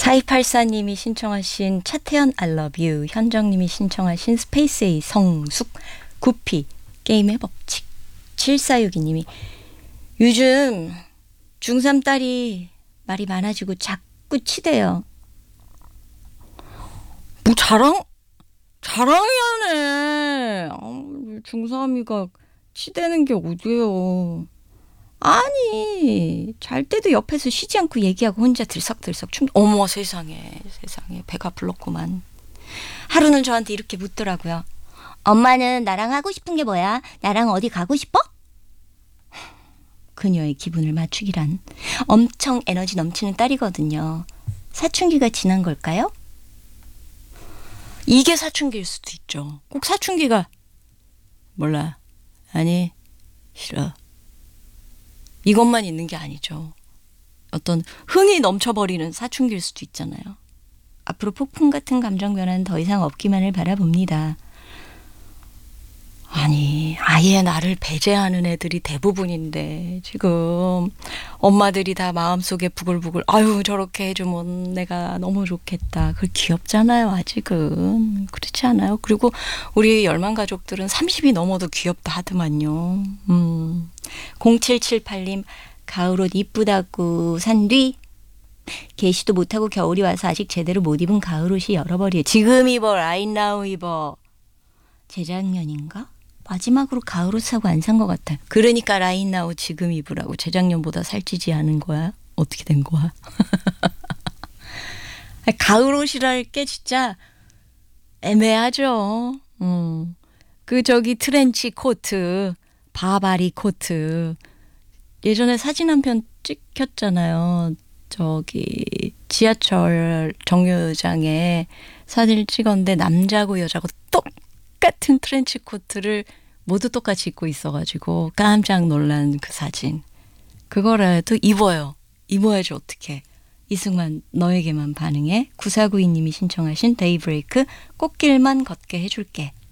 4284님이 신청하신 차태현 I love you, 현정님이 신청하신 스페이스의 성숙, 구피, 게임의 법칙, 7462님이 요즘 중3 딸이 말이 많아지고 자꾸 치대요. 뭐 자랑이야네. 중3이가 치대는 게 어디예요. 아니 잘 때도 옆에서 쉬지 않고 얘기하고 혼자 들썩들썩 어머 세상에 배가 불렀구만. 하루는 저한테 이렇게 묻더라고요. 엄마는 나랑 하고 싶은 게 뭐야? 나랑 어디 가고 싶어? 그녀의 기분을 맞추기란 엄청 에너지 넘치는 딸이거든요. 사춘기가 지난 걸까요? 이게 사춘기일 수도 있죠. 꼭 사춘기가 몰라. 아니 싫어. 이것만 있는 게 아니죠. 어떤 흥이 넘쳐버리는 사춘기일 수도 있잖아요. 앞으로 폭풍 같은 감정 변화는 더 이상 없기만을 바라봅니다. 아니 아예 나를 배제하는 애들이 대부분인데 지금 엄마들이 다 마음속에 부글부글 아유 저렇게 해주면 내가 너무 좋겠다. 그게 귀엽잖아요. 아직은 그렇지 않아요? 그리고 우리 열만 가족들은 30이 넘어도 귀엽다 하더만요. 0778님 가을옷 이쁘다고 산 뒤 개시도 못하고 겨울이 와서 아직 제대로 못 입은 가을옷이 열어버려. 지금 입어. right now 입어. 재작년인가? 마지막으로 가을옷 사고 안 산 것 같아. 그러니까 라인 나우 지금 입으라고. 재작년보다 살찌지 않은 거야? 어떻게 된 거야? 가을옷이랄 게 진짜 애매하죠. 그 저기 트렌치 코트, 바바리 코트. 예전에 사진 한 편 찍혔잖아요. 저기 지하철 정류장에 사진을 찍었는데 남자고 여자고 똑같은 트렌치 코트를 모두 똑같이 입고 있어가지고 깜짝 놀란 그 사진. 그거라도 입어요. 입어야지 어떡해. 이승만 너에게만 반응해. 9492님이 신청하신 데이브레이크 꽃길만 걷게 해줄게.